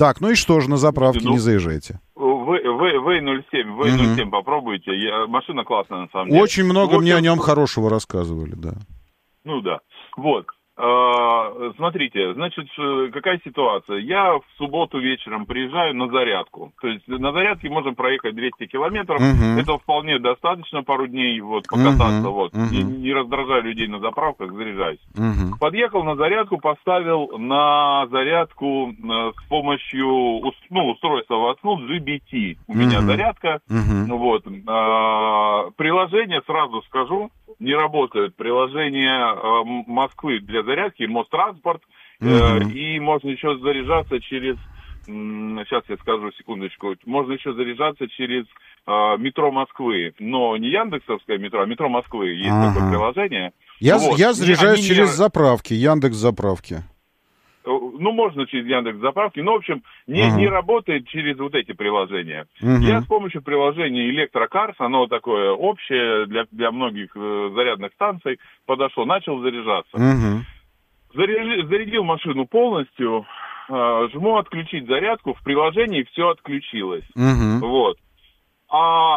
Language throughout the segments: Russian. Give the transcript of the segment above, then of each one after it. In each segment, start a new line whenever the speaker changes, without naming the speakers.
Так, ну и что же, на заправке не заезжаете?
V07 попробуйте. Машина классная, на самом деле.
Очень много мне о нем хорошего рассказывали, да.
Ну да. Вот. Смотрите, значит, какая ситуация? Я в субботу вечером приезжаю на зарядку. То есть на зарядке можем проехать 200 километров. Это вполне достаточно, пару дней вот покататься. Не раздражаю людей на заправках, заряжаюсь. Подъехал на зарядку, поставил на зарядку с помощью устройства воткнул GBT. У меня зарядка. Вот. Приложение, сразу скажу, не работает. Приложение Москвы для зарядки, Мостранспорт, и можно еще заряжаться через, сейчас я скажу, секундочку, можно еще заряжаться через метро Москвы, но не яндексовское метро, а метро Москвы, есть такое приложение.
Я заряжаюсь через заправки, Яндекс.Заправки.
Ну, можно через Яндекс.Заправки, но, в общем, не работает через вот эти приложения. Я с помощью приложения Electrocars, оно такое общее для многих зарядных станций, подошел, начал заряжаться. Зарядил машину полностью, жму отключить зарядку, в приложении все отключилось. Вот. А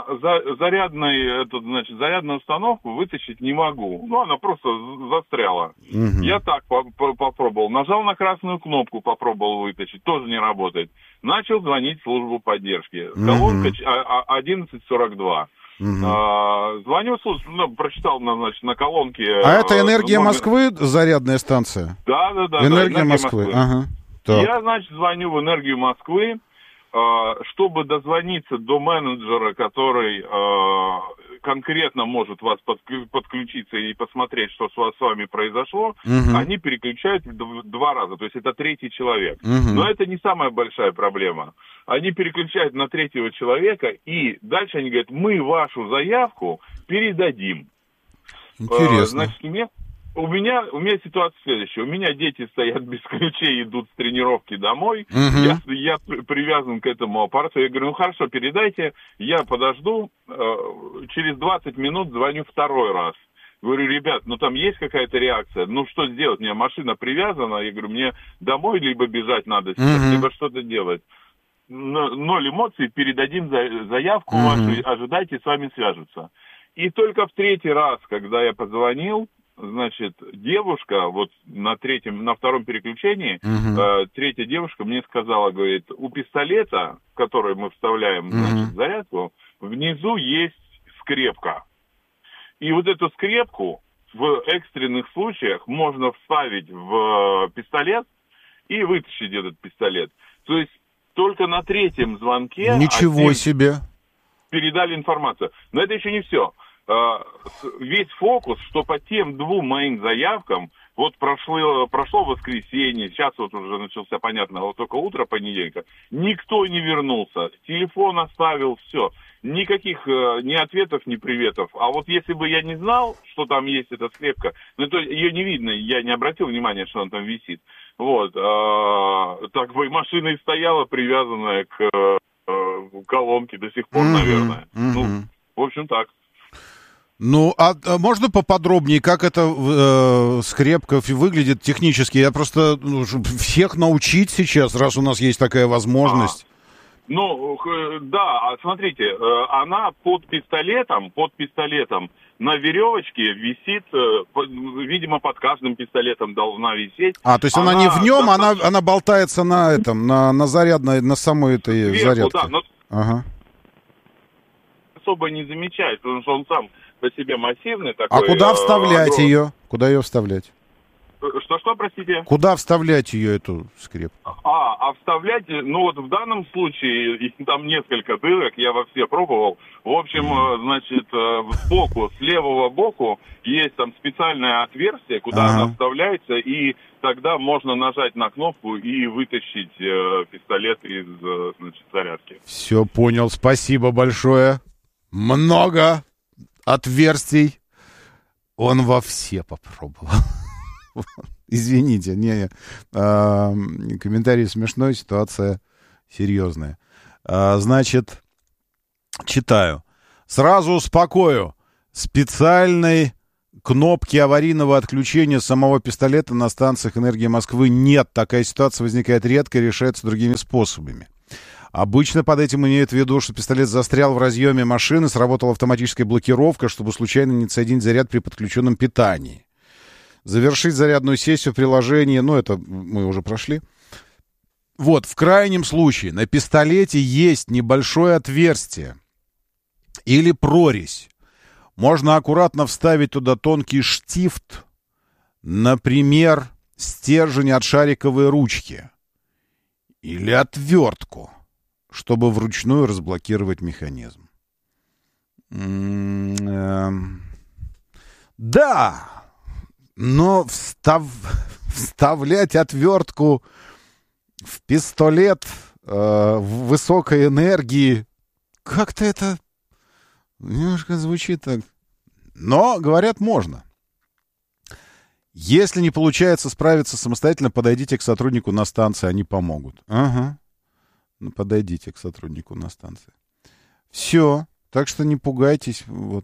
зарядную установку вытащить не могу. Ну, она просто застряла. Я так попробовал. Нажал на красную кнопку, попробовал вытащить. Тоже не работает. Начал звонить в службу поддержки. Колонка 1142. Звоню, прочитал, значит, на колонке...
А это «Энергия Москвы» зарядная станция?
Да.
«Энергия Москвы».
Я, значит, звоню в «Энергию Москвы», чтобы дозвониться до менеджера, который конкретно может вас подключиться и посмотреть, что с вами произошло, они переключают в 2 раза, то есть это 3-й человек. Но это не самая большая проблема. Они переключают на 3-го человека, и дальше они говорят, мы вашу заявку передадим.
Интересно.
Значит, у меня ситуация следующая. У меня дети стоят без ключей, идут с тренировки домой. Я привязан к этому аппарату. Я говорю, хорошо, передайте, я подожду. Через 20 минут звоню 2-й раз. Говорю, ребят, там есть какая-то реакция? Что сделать? У меня машина привязана. Я говорю, мне домой либо бежать надо сейчас, либо что-то делать. 0 эмоций, передадим заявку вашу, ожидайте, с вами свяжутся. И только в 3-й раз, когда я позвонил, значит, девушка, вот на 2-м переключении, 3-я девушка мне сказала, говорит, у пистолета, в который мы вставляем, значит, зарядку, внизу есть скрепка. И вот эту скрепку в экстренных случаях можно вставить в пистолет и вытащить этот пистолет. То есть только на 3-м звонке...
Ничего себе!
Передали информацию. Но это еще не все. Весь фокус, что по тем 2 моим заявкам, вот прошло воскресенье, сейчас вот уже начался, понятно, вот только утро понедельника, никто не вернулся, телефон оставил, все, никаких ни ответов, ни приветов. А вот если бы я не знал, что там есть эта скрепка, то ее не видно, я не обратил внимания, что она там висит. Вот, так бы машина и стояла, привязанная к колонке до сих пор, наверное. В общем, так.
А можно поподробнее, как эта скрепка выглядит технически? Я просто всех научить сейчас, раз у нас есть такая возможность.
Да, смотрите, она под пистолетом на веревочке висит, видимо, под каждым пистолетом должна висеть.
То есть она не в нем, она болтается на зарядной, на самой этой зарядке.
Да, особо не замечает, потому что он сам по себе массивный такой.
А куда вставлять ее? Куда ее вставлять?
Что, простите?
Куда вставлять ее, эту скрепку?
Вставлять, в данном случае, там несколько дырок, я во все пробовал. В общем, значит, сбоку, с левого боку есть там специальное отверстие, куда она вставляется, и тогда можно нажать на кнопку и вытащить пистолет из, зарядки.
Все понял, спасибо большое. Много отверстий. Он во все попробовал. Извините, комментарий смешной, ситуация серьезная. Значит, читаю. Сразу успокою. Специальной кнопки аварийного отключения самого пистолета на станциях энергии Москвы нет. Такая ситуация возникает редко и решается другими способами. Обычно под этим имеют в виду, что пистолет застрял в разъеме машины, сработала автоматическая блокировка, чтобы случайно не отсоединить заряд при подключенном питании. Завершить зарядную сессию в приложении, это мы уже прошли. Вот, в крайнем случае на пистолете есть небольшое отверстие или прорезь. Можно аккуратно вставить туда тонкий штифт, например, стержень от шариковой ручки или отвертку, чтобы вручную разблокировать механизм. Да, но вставлять отвертку в пистолет высокой энергии, как-то это немножко звучит так. Но, говорят, можно. Если не получается справиться самостоятельно, подойдите к сотруднику на станции, они помогут. Ага. Подойдите к сотруднику на станции. Все. Так что не пугайтесь. Вот.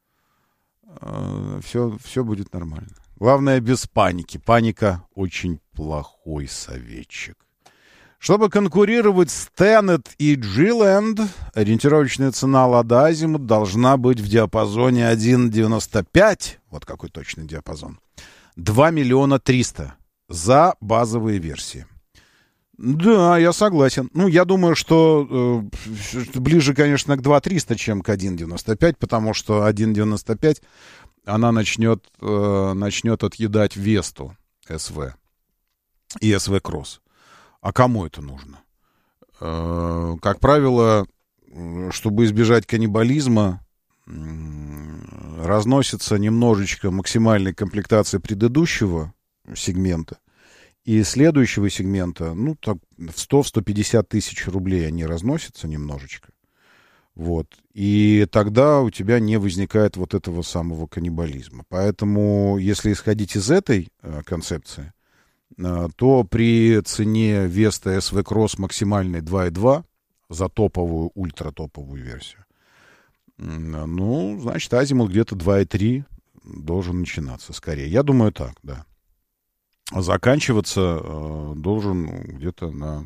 Все будет нормально. Главное, без паники. Паника очень плохой советчик. Чтобы конкурировать с Tenet и G-Land, ориентировочная цена Lada Azimut должна быть в диапазоне 1,95. Вот какой точный диапазон. 2 300 000 за базовые версии. Да, я согласен. Я думаю, что ближе, конечно, к 2 300, чем к 1,95, потому что 1,95 она начнет отъедать Весту СВ и СВ Кросс. А кому это нужно? Как правило, чтобы избежать каннибализма, разносится немножечко максимальной комплектации предыдущего сегмента, и следующего сегмента, так в 100-150 тысяч рублей они разносятся немножечко. Вот. И тогда у тебя не возникает вот этого самого каннибализма. Поэтому, если исходить из этой концепции, то при цене Vesta SV Cross максимальной 2.2 за топовую, ультратоповую версию, значит, Азимут где-то 2.3 должен начинаться скорее. Я думаю, так, да. Заканчиваться должен где-то на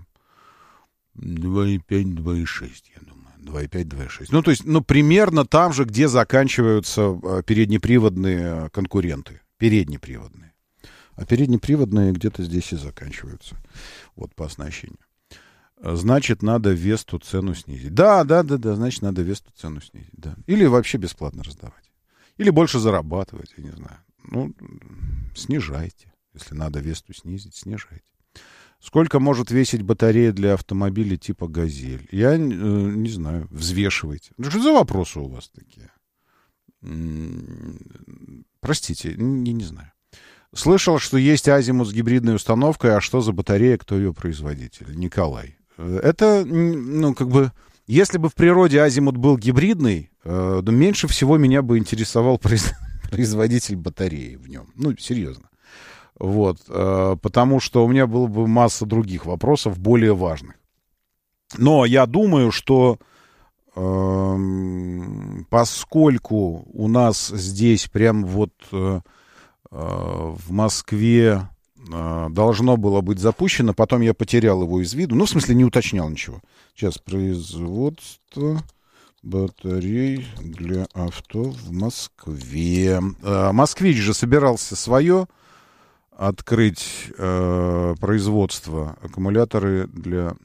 2.5-2.6, я думаю. 2.5-2.6. То есть, примерно там же, где заканчиваются переднеприводные конкуренты. Переднеприводные. А переднеприводные где-то здесь и заканчиваются. Вот по оснащению. Значит, надо Весту цену снизить. Да, значит, надо Весту цену снизить. Да. Или вообще бесплатно раздавать. Или больше зарабатывать, я не знаю. Снижайте. Если надо Весту снизить, снижайте. Сколько может весить батарея для автомобиля типа «Газель»? Я не знаю. Взвешивайте. Что за вопросы у вас такие? Простите, я не знаю. Слышал, что есть Азимут с гибридной установкой, а что за батарея, кто ее производитель? Николай. Это, если бы в природе Азимут был гибридный, меньше всего меня бы интересовал производитель батареи в нем. Серьезно. Вот. Потому что у меня было бы масса других вопросов, более важных. Но я думаю, что поскольку у нас здесь прям в Москве должно было быть запущено, потом я потерял его из виду. В смысле, не уточнял ничего. Сейчас, производство батарей для авто в Москве. Москвич же собирался свое открыть производство, аккумуляторы для...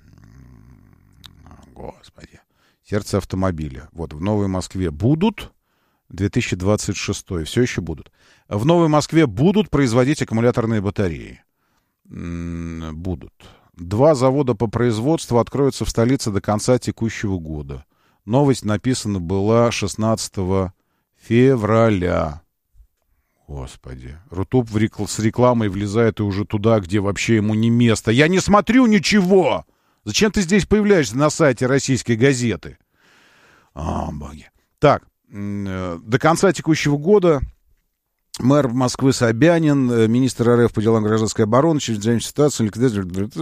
Господи. Сердце автомобиля. Вот, в Новой Москве будут... 2026. Все еще будут. В Новой Москве будут производить аккумуляторные батареи. Будут. 2 завода по производству откроются в столице до конца текущего года. Новость написана была 16 февраля. Господи. Рутуб с рекламой влезает и уже туда, где вообще ему не место. Я не смотрю ничего! Зачем ты здесь появляешься на сайте российской газеты? Боги. Так. До конца текущего года мэр Москвы Собянин, министр РФ по делам гражданской обороны, чрезвычайной ситуации,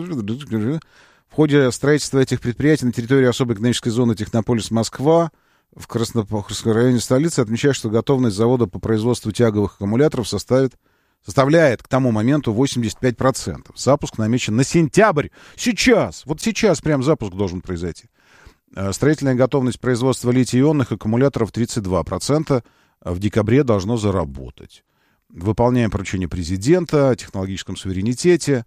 в ходе строительства этих предприятий на территории особой экономической зоны Технополис Москва в Краснопахарском районе столицы отмечают, что готовность завода по производству тяговых аккумуляторов составляет к тому моменту 85%. Запуск намечен на сентябрь. Сейчас, вот сейчас прям запуск должен произойти. Строительная готовность производства литий-ионных аккумуляторов 32%. В декабре должно заработать. Выполняем поручение президента о технологическом суверенитете,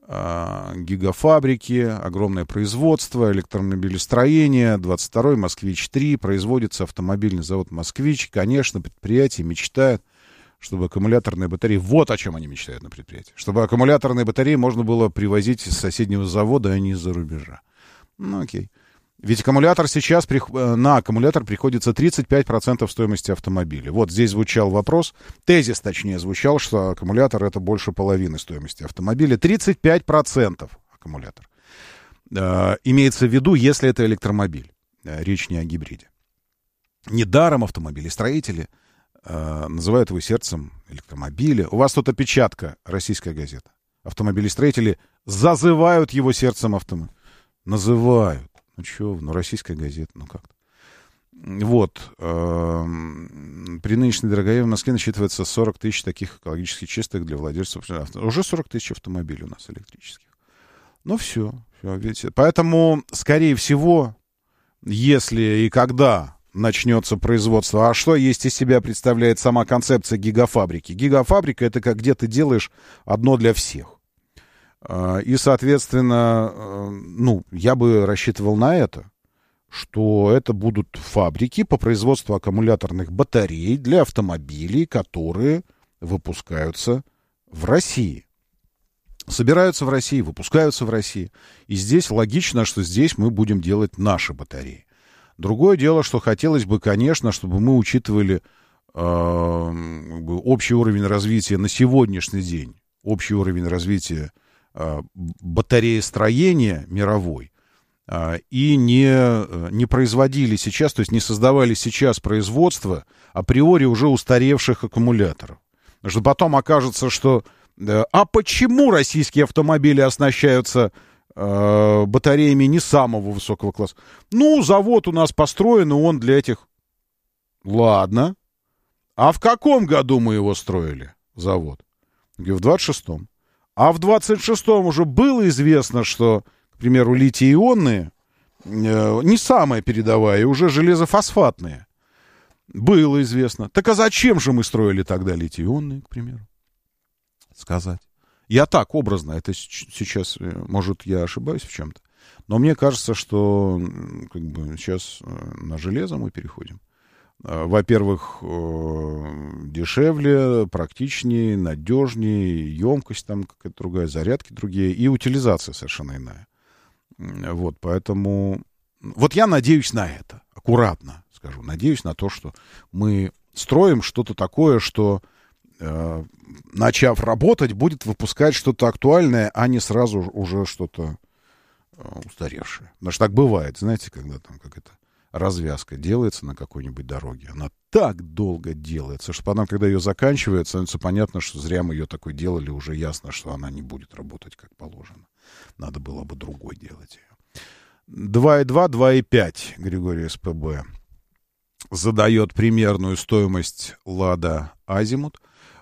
гигафабрики, огромное производство, электромобилестроение, 22-й, «Москвич-3», производится автомобильный завод «Москвич». Конечно, предприятие мечтает, чтобы аккумуляторные батареи... Вот о чем они мечтают на предприятии. Чтобы аккумуляторные батареи можно было привозить из соседнего завода, а не из-за рубежа. Ну, окей. Ведь аккумулятор сейчас, на аккумулятор приходится 35% стоимости автомобиля. Вот здесь звучал вопрос, тезис точнее звучал, что аккумулятор это больше половины стоимости автомобиля. 35% аккумулятор. Имеется в виду, если это электромобиль. Речь не о гибриде. Недаром автомобилестроители называют его сердцем электромобиля. У вас тут опечатка, российская газета. Автомобилестроители зазывают его сердцем автомобиля. Называют. Ну, что, ну, российская газета, ну, как-то. Вот. При нынешней дороговизне в Москве насчитывается 40 тысяч таких экологически чистых для владельцев. Уже 40 тысяч автомобилей у нас электрических. Ну, все. Видите. Поэтому, скорее всего, если и когда начнется производство, а что есть из себя представляет сама концепция гигафабрики? Гигафабрика — это как где ты делаешь одно для всех. И, соответственно, ну, я бы рассчитывал на это, что это будут фабрики по производству аккумуляторных батарей для автомобилей, которые выпускаются в России. Собираются в России, выпускаются в России. И здесь логично, что здесь мы будем делать наши батареи. Другое дело, что хотелось бы, конечно, чтобы мы учитывали общий уровень развития на сегодняшний день, общий уровень развития батареестроения мировой, и не производили сейчас, то есть не создавали сейчас производство априори уже устаревших аккумуляторов. Потому что потом окажется, что... А почему российские автомобили оснащаются батареями не самого высокого класса? Ну, завод у нас построен, и он для этих... Ладно. А в каком году мы его строили, завод? В 26-м. А в 26-м уже было известно, что, к примеру, литий-ионные не самая передовая, уже железофосфатные. Было известно. Так а зачем же мы строили тогда литий-ионные, к примеру? Сказать. Я так, образно, это сейчас, может, я ошибаюсь в чем-то, но мне кажется, что как бы, сейчас на железо мы переходим. Во-первых, дешевле, практичнее, надежнее, емкость там какая-то другая, зарядки другие, и утилизация совершенно иная. Вот, поэтому... Вот я надеюсь на это, аккуратно скажу, надеюсь на то, что мы строим что-то такое, что, начав работать, будет выпускать что-то актуальное, а не сразу уже что-то устаревшее. Потому что так бывает, знаете, когда там какая-то развязка делается на какой-нибудь дороге, она так долго делается, что потом, когда ее заканчивают, становится понятно, что зря мы ее такой делали, уже ясно, что она не будет работать как положено. Надо было бы другой делать ее. 2,2, 2,5 Григорий СПБ задает примерную стоимость Лада Азимут.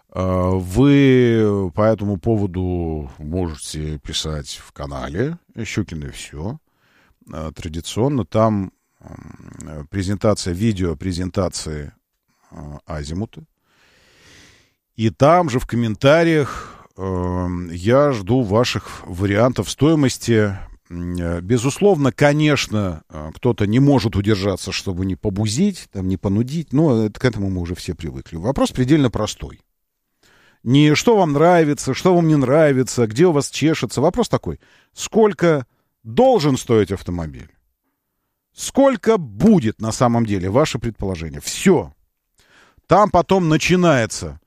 Вы по этому поводу можете писать в канале Щукин и все. Традиционно там презентация, видеопрезентации Азимута. И там же в комментариях я жду ваших вариантов стоимости. Безусловно, конечно, кто-то не может удержаться, чтобы не побузить, там, не понудить, но к этому мы уже все привыкли. Вопрос предельно простой. Не что вам нравится, что вам не нравится, где у вас чешется. Вопрос такой. Сколько должен стоить автомобиль? Сколько будет на самом деле ваше предположение? Все. Там потом начинается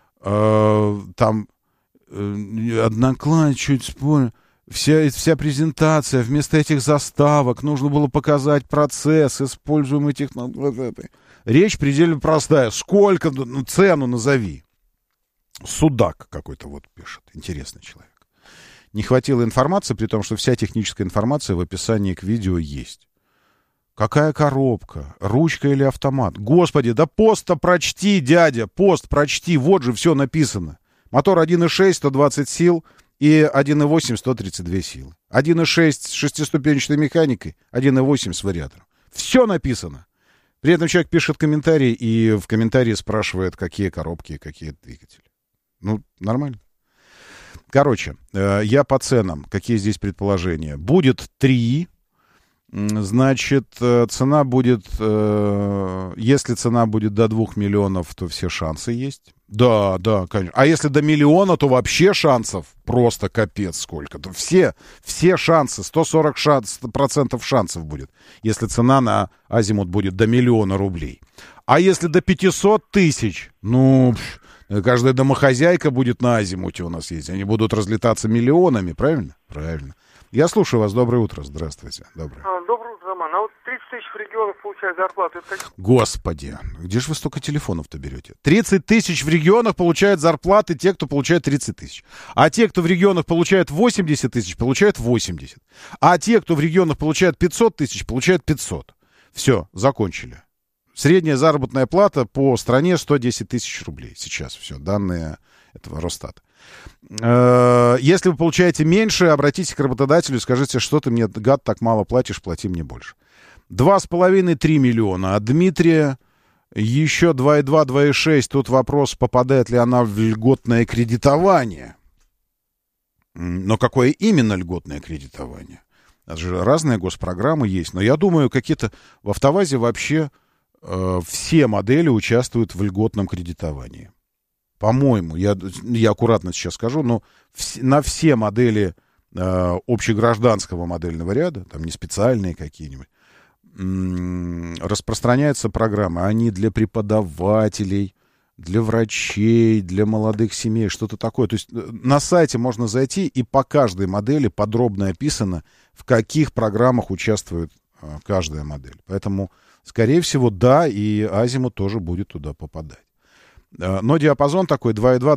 одноклассники чуть спорят. Вся презентация, вместо этих заставок нужно было показать процесс, используемый технологии. Речь предельно простая. Сколько, цену назови. Судак какой-то вот пишет. Интересный человек. Не хватило информации, при том, что вся техническая информация в описании к видео есть. Какая коробка? Ручка или автомат? Господи, да пост-то прочти, дядя, пост прочти. Вот же все написано. Мотор 1.6, 120 сил и 1.8, 132 силы. 1.6 с шестиступенчатой механикой, 1.8 с вариатором. Все написано. При этом человек пишет комментарий и в комментарии спрашивает, какие коробки и какие двигатели. Ну, нормально. Короче, я по ценам. Какие здесь предположения? Будет 3. Значит, цена будет... Если цена будет до 2 миллионов, то все шансы есть. Да, конечно. А если до миллиона, то вообще шансов просто капец сколько-то. Все шансы, 140% шансов будет, если цена на Азимут будет до 1 000 000 рублей. А если до 500 тысяч, ну, каждая домохозяйка будет на Азимуте у нас есть. Они будут разлетаться миллионами, правильно? Правильно. Я слушаю вас. Доброе утро. Здравствуйте. Доброе.
Доброе утро, Роман. А вот 30 тысяч в регионах получают зарплату. Это...
Господи, где же вы столько телефонов-то берете? 30 тысяч в регионах получают зарплаты те, кто получает 30 тысяч. А те, кто в регионах получает 80 тысяч, получают 80. А те, кто в регионах получает 500 тысяч, получают 500. Все, закончили. Средняя заработная плата по стране 110 тысяч рублей. Сейчас все, данные этого Росстата. Если вы получаете меньше, обратитесь к работодателю и скажите, что ты мне, гад, так мало платишь, плати мне больше. 2,5-3 миллиона. А Дмитрия еще 2,2, 2,6. Тут вопрос, попадает ли она в льготное кредитование. Но какое именно льготное кредитование? Это же разные госпрограммы есть. Но я думаю, какие-то в АвтоВАЗе вообще все модели участвуют в льготном кредитовании. По-моему, я аккуратно сейчас скажу, но на все модели общегражданского модельного ряда, там не специальные какие-нибудь, распространяется программа. Они для преподавателей, для врачей, для молодых семей, что-то такое. То есть на сайте можно зайти, и по каждой модели подробно описано, в каких программах участвует каждая модель. Поэтому, скорее всего, да, и Азимут тоже будет туда попадать. Но диапазон такой 2,2,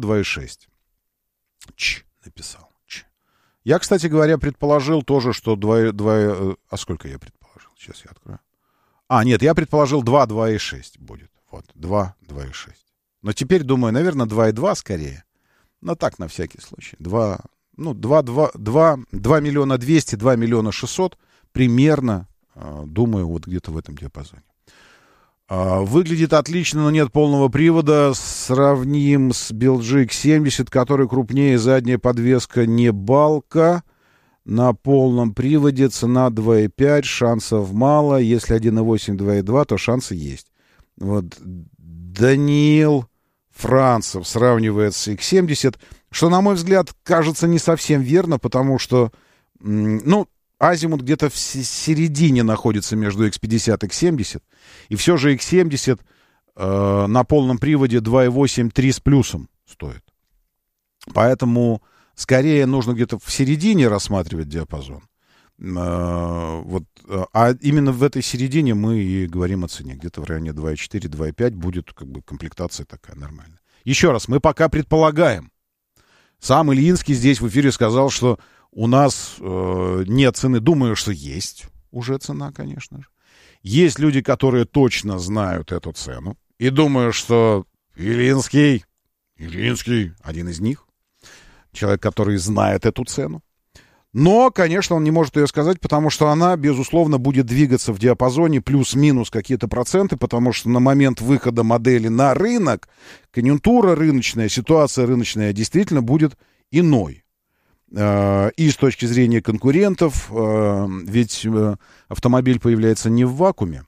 2,6. Написал. Я, кстати говоря, предположил тоже, что 2... А сколько я предположил? Сейчас я открою. Нет, я предположил 2, 2,6 будет. Вот, 2, 2,6. Но теперь думаю, наверное, 2,2 скорее. Но так, на всякий случай. 2 миллиона 200, 2 миллиона 600. Примерно, думаю, вот где-то в этом диапазоне. Выглядит отлично, но нет полного привода. Сравним с BLG X70, который крупнее, задняя подвеска не балка. На полном приводе цена 2,5, шансов мало. Если 1,8, 2,2, то шансы есть. Вот Даниил Францев сравнивает с X70, что, на мой взгляд, кажется не совсем верно, потому что, Азимут где-то в середине находится между X50 и X70. И все же X70 на полном приводе 2,8, 3 с плюсом стоит. Поэтому скорее нужно где-то в середине рассматривать диапазон. А именно в этой середине мы и говорим о цене. Где-то в районе 2,4, 2,5 будет как бы комплектация такая нормальная. Еще раз, мы пока предполагаем. Сам Ильинский здесь в эфире сказал, что у нас нет цены. Думаю, что есть уже цена, конечно же. Есть люди, которые точно знают эту цену. И думаю, что Ильинский, один из них, человек, который знает эту цену. Но, конечно, он не может ее сказать, потому что она, безусловно, будет двигаться в диапазоне плюс-минус какие-то проценты, потому что на момент выхода модели на рынок конъюнктура рыночная, ситуация рыночная действительно будет иной. И с точки зрения конкурентов, ведь автомобиль появляется не в вакууме.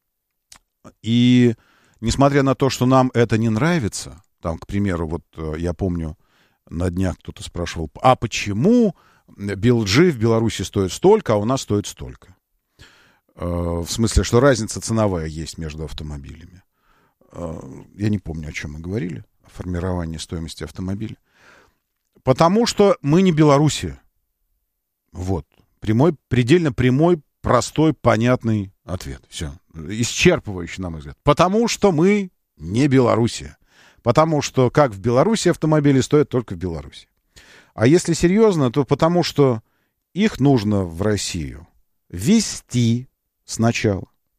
И несмотря на то, что нам это не нравится, там, к примеру, вот я помню, на днях кто-то спрашивал, а почему BLG в Беларуси стоит столько, а у нас стоит столько? В смысле, что разница ценовая есть между автомобилями. Я не помню, о чем мы говорили, о формировании стоимости автомобиля. Потому что мы не Белоруссия. Вот. Предельно прямой, простой, понятный ответ. Все. Исчерпывающий, на мой взгляд. Потому что мы не Белоруссия. Потому что, как в Беларуси автомобили стоят только в Беларуси. А если серьезно, то потому что их нужно в Россию ввести сначала.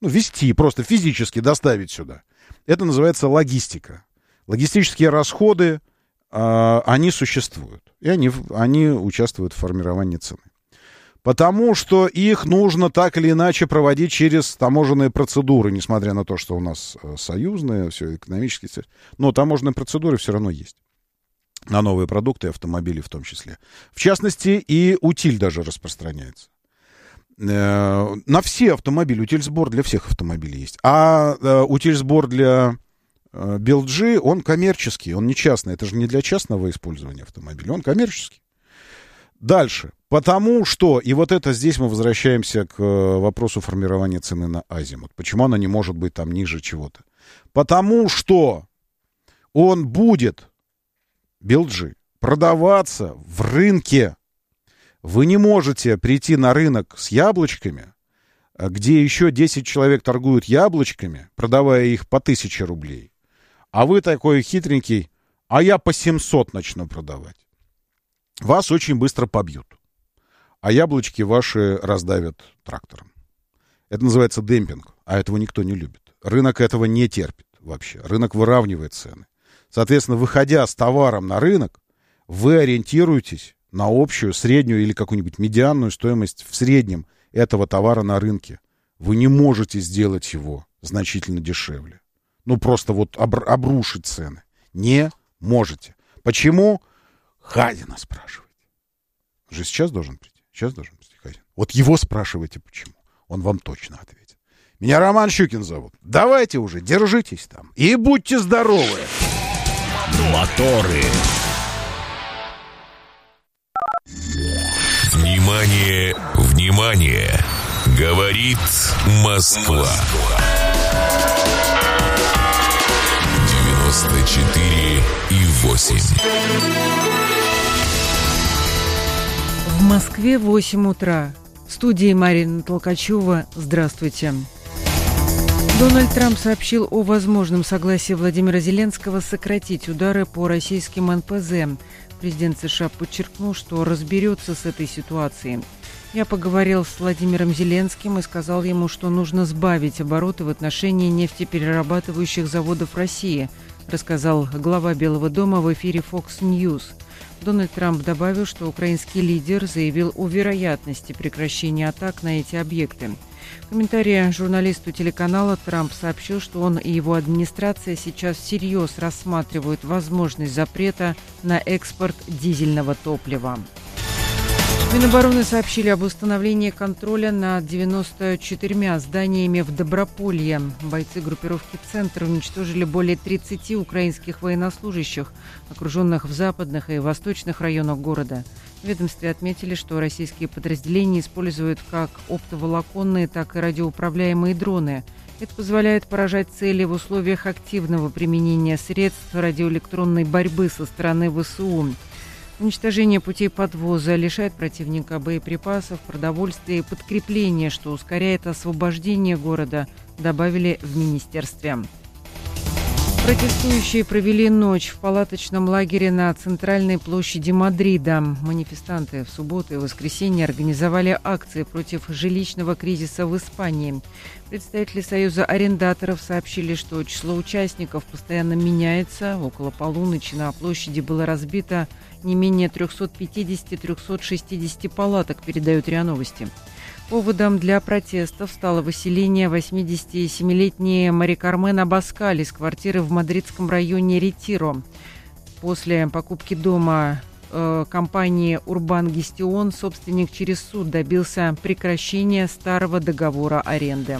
везти, просто физически доставить сюда. Это называется логистика. Логистические расходы, они существуют. И они участвуют в формировании цены. Потому что их нужно так или иначе проводить через таможенные процедуры, несмотря на то, что у нас союзные, все экономически. Но таможенные процедуры все равно есть. На новые продукты и автомобили в том числе. В частности, и утиль даже распространяется. На все автомобили. Утиль-сбор для всех автомобилей есть. А утиль-сбор для BLG, он коммерческий, он не частный. Это же не для частного использования автомобиля, он коммерческий. Дальше. Потому что, и вот это здесь мы возвращаемся к вопросу формирования цены на азимут. Почему она не может быть там ниже чего-то? Потому что он будет, BLG, продаваться в рынке. Вы не можете прийти на рынок с яблочками, где еще 10 человек торгуют яблочками, продавая их по 1000 рублей. А вы такой хитренький, а я по 700 начну продавать. Вас очень быстро побьют. А яблочки ваши раздавят трактором. Это называется демпинг, а этого никто не любит. Рынок этого не терпит вообще. Рынок выравнивает цены. Соответственно, выходя с товаром на рынок, вы ориентируетесь на общую, среднюю или какую-нибудь медианную стоимость в среднем этого товара на рынке. Вы не можете сделать его значительно дешевле. Ну, просто вот обрушить цены. Не можете. Почему? Хадина спрашивайте. Он же сейчас должен прийти. Сейчас должен прийти Хадин. Вот его спрашивайте, почему. Он вам точно ответит. Меня Роман Щукин зовут. Давайте уже, держитесь там. И будьте здоровы.
Моторы. Внимание, внимание. Говорит Москва. 94,8.
В Москве 8 утра. В студии Марина Толкачева. Здравствуйте. Дональд Трамп сообщил о возможном согласии Владимира Зеленского сократить удары по российским НПЗ. Президент США подчеркнул, что разберется с этой ситуацией. Я поговорил с Владимиром Зеленским и сказал ему, что нужно сбавить обороты в отношении нефтеперерабатывающих заводов России, рассказал глава Белого дома в эфире Fox News. Дональд Трамп добавил, что украинский лидер заявил о вероятности прекращения атак на эти объекты. В комментарии журналисту телеканала Трамп сообщил, что он и его администрация сейчас всерьез рассматривают возможность запрета на экспорт дизельного топлива. Минобороны сообщили об установлении контроля над 94 зданиями в Доброполье. Бойцы группировки «Центр» уничтожили более 30 украинских военнослужащих, окруженных в западных и восточных районах города. В ведомстве отметили, что российские подразделения используют как оптоволоконные, так и радиоуправляемые дроны. Это позволяет поражать цели в условиях активного применения средств радиоэлектронной борьбы со стороны ВСУ. Уничтожение путей подвоза лишает противника боеприпасов, продовольствия и подкрепления, что ускоряет освобождение города, добавили в министерстве. Протестующие провели ночь в палаточном лагере на центральной площади Мадрида. Манифестанты в субботу и воскресенье организовали акции против жилищного кризиса в Испании. Представители Союза арендаторов сообщили, что число участников постоянно меняется. Около полуночи на площади было разбито не менее 350-360 палаток, передают РИА Новости. Поводом для протестов стало выселение 87-летней Мари Кармен Абаскаль из квартиры в мадридском районе Ретиро. После покупки дома компании Урбан Гестион собственник через суд добился прекращения старого договора аренды.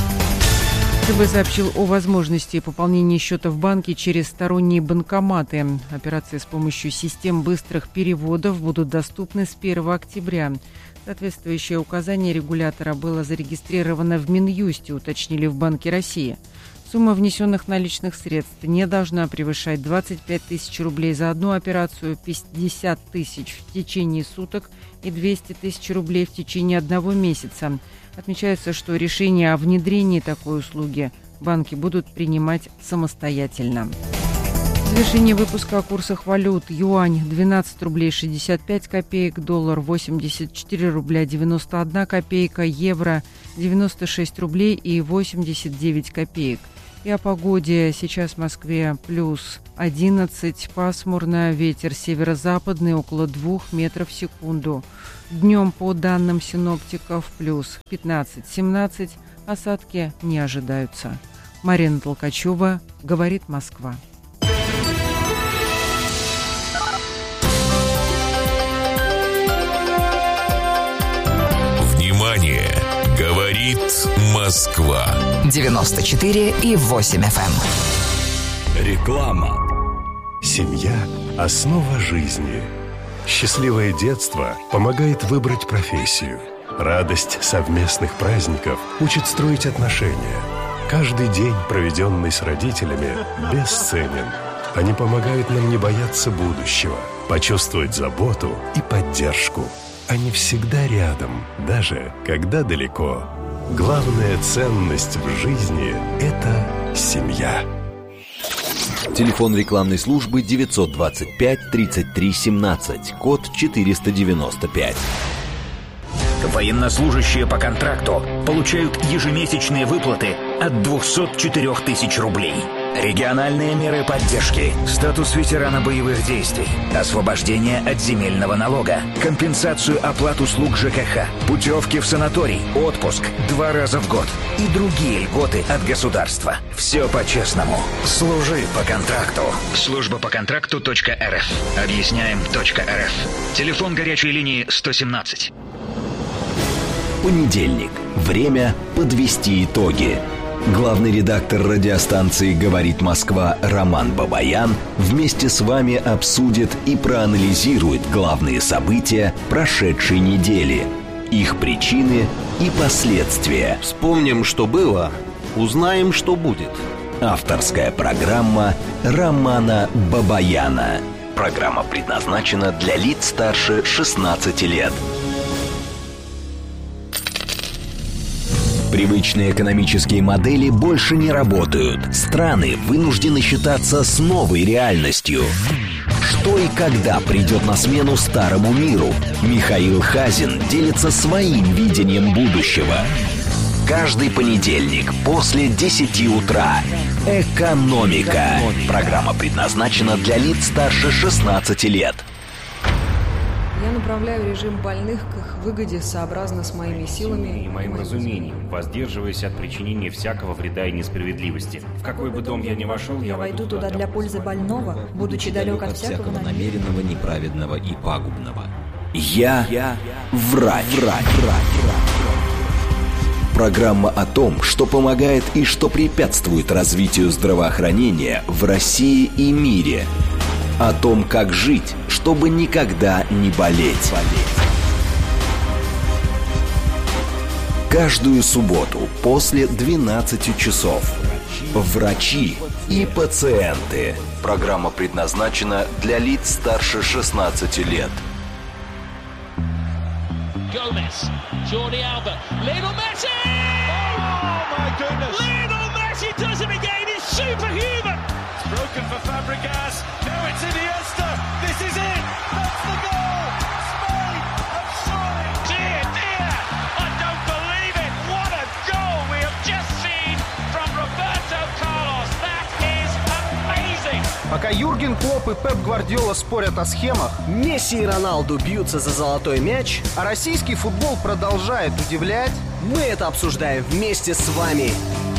ЦБ сообщил о возможности пополнения счета в банке через сторонние банкоматы. Операции с помощью систем быстрых переводов будут доступны с 1 октября. Соответствующее указание регулятора было зарегистрировано в Минюсте, уточнили в Банке России. Сумма внесенных наличных средств не должна превышать 25 тысяч рублей за одну операцию, 50 тысяч в течение суток и 200 тысяч рублей в течение одного месяца. Отмечается, что решение о внедрении такой услуги банки будут принимать самостоятельно. В завершении выпуска о курсах валют. Юань 12 рублей 65 копеек, доллар 84 рубля 91 копейка, евро 96 рублей и 89 копеек. И о погоде. Сейчас в Москве плюс 11, пасмурно, ветер северо-западный около 2 метров в секунду. Днем, по данным синоптиков, плюс 15-17, осадки не ожидаются. Марина Толкачева, говорит Москва.
Внимание! Говорит Москва.
94,8 FM.
Реклама. Семья – основа жизни. Счастливое детство помогает выбрать профессию. Радость совместных праздников учит строить отношения. Каждый день, проведенный с родителями, бесценен. Они помогают нам не бояться будущего, почувствовать заботу и поддержку. Они всегда рядом, даже когда далеко. Главная ценность в жизни – это семья.
Телефон рекламной службы 925-33-17, код 495.
Военнослужащие по контракту получают ежемесячные выплаты от 204 тысяч рублей. Региональные меры поддержки, статус ветерана боевых действий, освобождение от земельного налога, компенсацию оплат услуг ЖКХ, путевки в санаторий, отпуск 2 раза в год и другие льготы от государства. Все по-честному. Служи по контракту. Служба по контракту.рф. Объясняем.рф. Телефон горячей линии 117.
Понедельник. Время подвести итоги. Главный редактор радиостанции «Говорит Москва» Роман Бабаян вместе с вами обсудит и проанализирует главные события прошедшей недели, их причины и последствия.
Вспомним, что было, узнаем, что будет.
Авторская программа Романа Бабаяна. Программа предназначена для лиц старше 16 лет. Привычные экономические модели больше не работают. Страны вынуждены считаться с новой реальностью. Что и когда придет на смену старому миру? Михаил Хазин делится своим видением будущего. Каждый понедельник после 10 утра. Экономика. Программа предназначена для лиц старше 16 лет.
Я направляю режим больных к их выгоде сообразно с моими силами
и моим разумением, воздерживаясь от причинения всякого вреда и несправедливости. В какой бы дом я ни вошел, я
войду туда для пользы больного, будучи далек от всякого
намеренного, неправедного и пагубного. Я врач. Программа о том, что помогает и что препятствует развитию здравоохранения в России и мире. О том, как жить, чтобы никогда не болеть. Каждую субботу после 12 часов. Врачи и пациенты. Программа предназначена для лиц старше 16 лет.
Gomez, Jordi Alba, Lionel Messi! Oh my goodness! Lionel Messi does it again, he's superhuman! It's broken for Fabregas, now it's Iniesta, this is it! That's the goal! Spain have scored! Dear, dear, I don't believe it! What a goal we have just seen from Roberto Carlos! That is amazing!
Пока Юрген Клопп и Пеп Гвардиола спорят о схемах, Месси и Роналду бьются за золотой мяч, а российский футбол продолжает удивлять, мы это обсуждаем вместе с вами.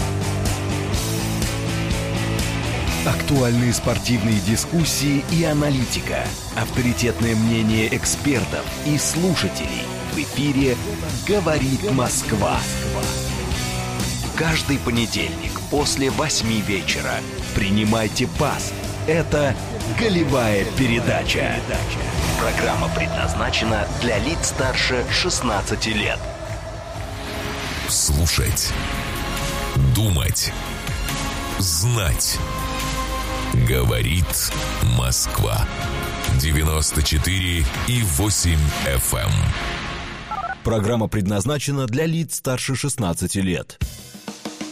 Актуальные спортивные дискуссии и аналитика. Авторитетное мнение экспертов и слушателей. В эфире «Говорит Москва». Каждый понедельник после 8 вечера. Принимайте пас. Это «Голевая передача». Программа предназначена для лиц старше 16 лет.
Слушать. Думать. Знать. Говорит Москва. 94,8 FM.
Программа предназначена для лиц старше 16 лет.